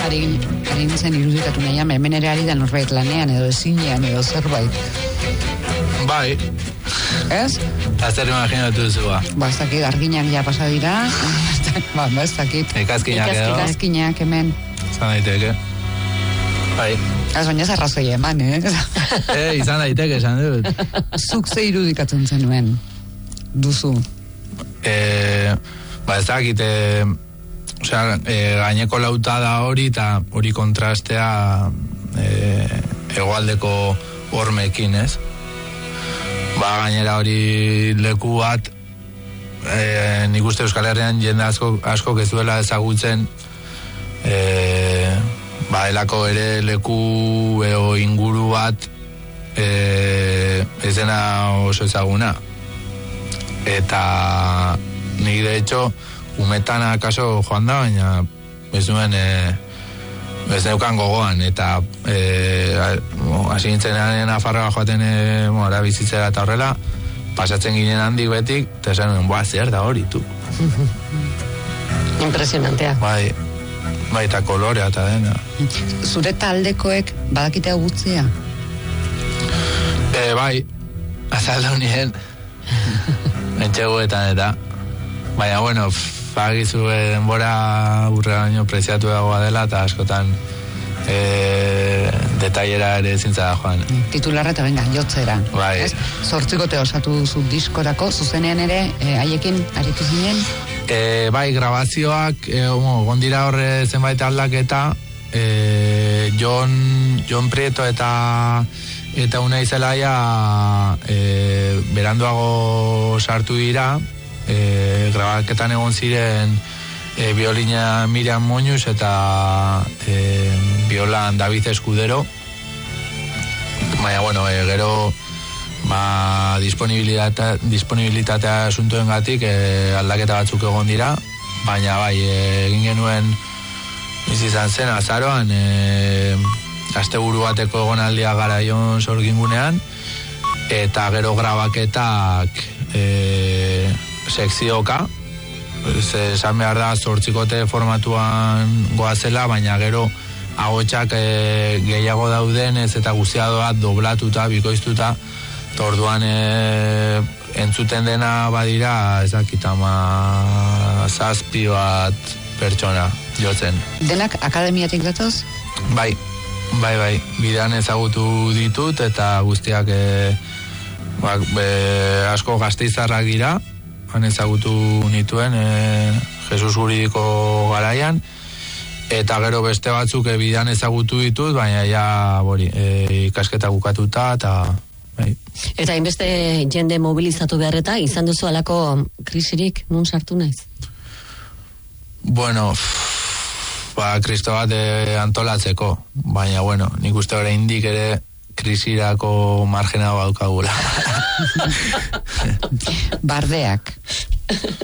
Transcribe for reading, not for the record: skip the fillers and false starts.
Ari nintzen irudikatu nahian, hemen ere ari da norbait lanean edo ezinean edo zerbait. Bai. Ez? Zer imaginatu zua. Ez dakit, arginak ja pasa dira. Ez dakit. Ikazkinak edo. Ikazkinak hemen. Zan daiteke. Bai. Ez baina ez arrazoi eman, Izan daiteke, esan dut. Zuk ze irudikatzen zenuen duzu? Ez dakit, gaineko lautada hori eta hori kontrastea hegoaldeko hormekin, ez? Gainera hori leku bat nik uste Euskal Herrian jende asko ez duela ezagutzen elako ere leku edo inguru bat ez dena oso ezaguna eta nik de hecho umetan akaso joan da, baina ez duen ez neukan gogoan eta hasi nintzenean Nafarroa joaten bizitzera eta horrela pasatzen ginen handik betik eta esan nuen, zer da hori tu impresionantea bai eta kolorea eta dena zure taldekoek badakite gutzia? Bai azalda unien entxeguetan eta baina bueno bagizu denbora urrea baino preziatu dagoa dela eta askotan detailera ere zintza da joan. Titularra eta venga, jotzera. Bai. Zortzikote osatu duzu diskorako, zuzenean ere haiekin aritu zinen? Bai, grabazioak gondira horre zenbait aldaketa Jon Prieto eta Unai Zelaia beranduago sartu dira grabaketan egon ziren biolina Miriam Moñuz eta biolan David Escudero baina bueno gero disponibilitatea asuntuen gatik aldaketa batzuk egon dira baina bai egin genuen izan zen azaroan asteburu bateko egonaldia Garaion sorgingunean eta gero grabaketak sekzioka esan behar da 8 formatuan goazela, baina gero ahotsak gehiago daudenez eta guztia doa doblatuta, bikoiztuta orduan entzuten dena badira ezakit 17 bat pertsona jotzen. Denak akademiatik datoz? Bai, bidean ezagutu ditut eta guztiak asko gasteiztarrak dira han ezagutu nituen Jesus Juridiko garaian eta gero beste batzuk bidean ezagutu ditut baina ja ikasketa bukatuta eta bai. Eta inbeste jende mobilizatu beharreta izan duzu alako krisirik nun sartu naiz? Bueno kristo bat antolatzeko baina nik uste oraindik ere krisirako margena baukagula. Bardeak.